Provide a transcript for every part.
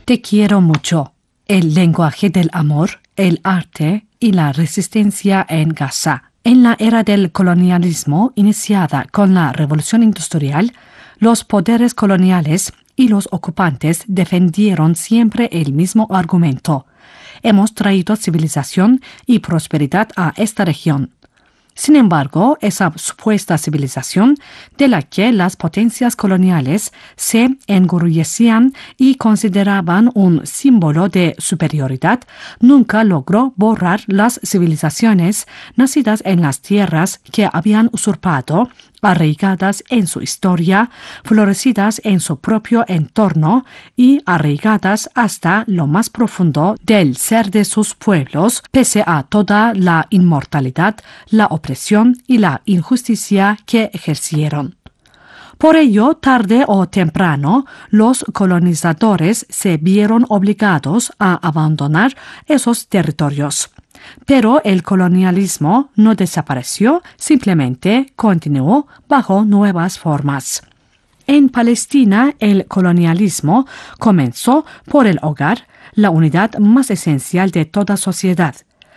Te quiero mucho. El lenguaje del amor, el arte y la resistencia en Gaza. En la era del colonialismo iniciada con la Revolución Industrial, los poderes coloniales y los ocupantes defendieron siempre el mismo argumento. Hemos traído civilización y prosperidad a esta región. Sin embargo, esa supuesta civilización de la que las potencias coloniales se enorgullecían y consideraban un símbolo de superioridad, nunca logró borrar las civilizaciones nacidas en las tierras que habían usurpado, arraigadas en su historia, florecidas en su propio entorno y arraigadas hasta lo más profundo del ser de sus pueblos, pese a toda la inmortalidad, la opresión y la injusticia que ejercieron. Por ello, tarde o temprano, los colonizadores se vieron obligados a abandonar esos territorios. Pero el colonialismo no desapareció, simplemente continuó bajo nuevas formas. En Palestina, el colonialismo comenzó por el hogar, la unidad más esencial de toda sociedad.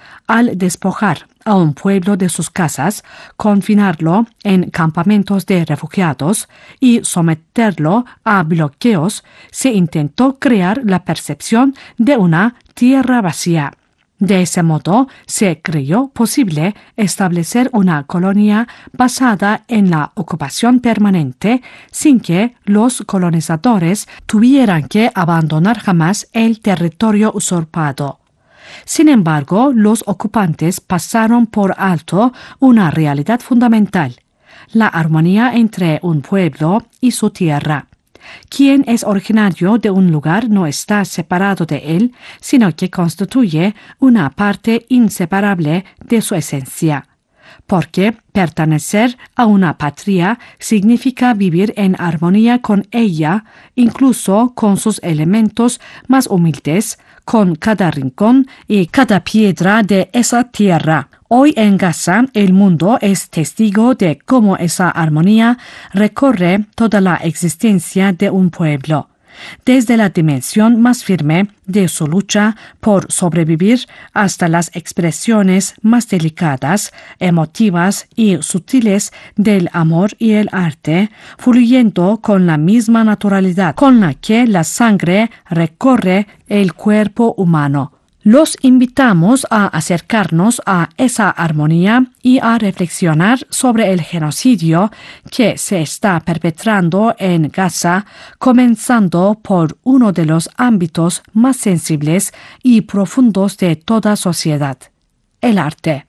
Al despojar a un pueblo de sus casas, confinarlo en campamentos de refugiados y someterlo a bloqueos, se intentó crear la percepción de una tierra vacía. De ese modo, se creyó posible establecer una colonia basada en la ocupación permanente sin que los colonizadores tuvieran que abandonar jamás el territorio usurpado. Sin embargo, los ocupantes pasaron por alto una realidad fundamental: la armonía entre un pueblo y su tierra. Quien es originario de un lugar no está separado de él, sino que constituye una parte inseparable de su esencia. Porque pertenecer a una patria significa vivir en armonía con ella, incluso con sus elementos más humildes, con cada rincón y cada piedra de esa tierra. Hoy en Gaza, el mundo es testigo de cómo esa armonía recorre toda la existencia de un pueblo. Desde la dimensión más firme de su lucha por sobrevivir hasta las expresiones más delicadas, emotivas y sutiles del amor y el arte, fluyendo con la misma naturalidad con la que la sangre recorre el cuerpo humano. Los invitamos a acercarnos a esa armonía y a reflexionar sobre el genocidio que se está perpetrando en Gaza, comenzando por uno de los ámbitos más sensibles y profundos de toda sociedad: el arte.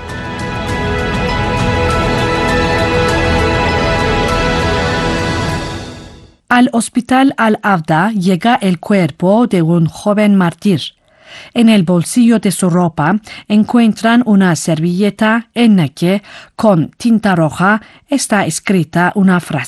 Al hospital Al-Avda llega el cuerpo de un joven mártir. En el bolsillo de su ropa encuentran una servilleta en la que, con tinta roja, está escrita una frase.